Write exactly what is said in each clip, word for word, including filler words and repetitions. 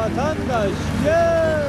vatandaş gel.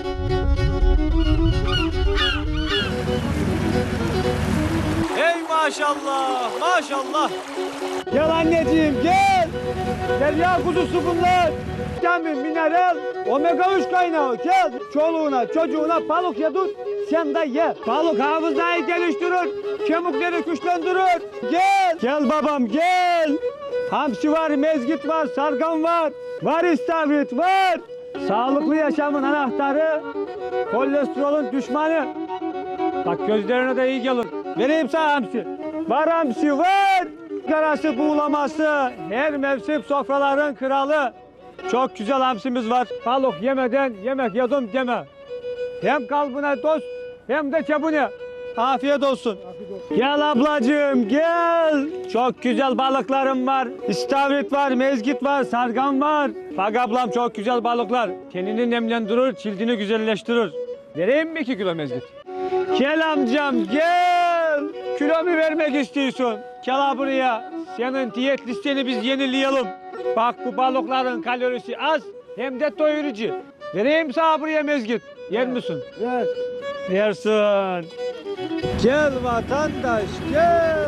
Hey maşallah, maşallah. Gel anneciğim gel. Derya kuzusu bunlar. Vitamin, mineral, omega üç kaynağı. Gel çoluğuna, çocuğuna balık yedir. Sen de ye. Balık hafızayı geliştirir. Kemikleri güçlendirir. Gel. Gel babam gel. Hamsi var, mezgit var, sargan var. Var istavrit var. Sağlıklı yaşamın anahtarı. Kolesterolün düşmanı. Bak gözlerine de iyi gelir. Vereyim sana hamsi. Var hamsi var. Karası buğulaması. Her mevsim sofraların kralı. Çok güzel hamsimiz var. Balık yemeden yemek yedim deme. Hem kalbine dost hem de çabune. Afiyet olsun. Afiyet olsun. Gel ablacığım gel. Çok güzel balıklarım var. İstavrit var, mezgit var, sargan var. Bak ablam çok güzel balıklar. Tenini nemlendirir, cildini güzelleştirir. Vereyim mi iki kilo mezgit? Gel amcam gel. Kilo mu vermek istiyorsun? Gel buraya. Senin diyet listeni biz yenileyelim. Bak bu balıkların kalorisi az hem de doyurucu. Vereyim sana buraya mezgit. Yer misin? Ver. Yersin. Gel vatandaş gel.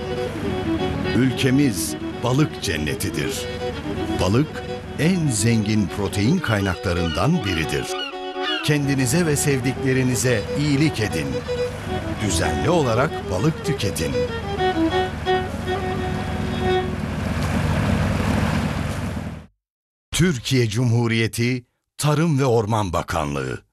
Ülkemiz balık cennetidir. Balık en zengin protein kaynaklarından biridir. Kendinize ve sevdiklerinize iyilik edin. Düzenli olarak balık tüketin. Türkiye Cumhuriyeti Tarım ve Orman Bakanlığı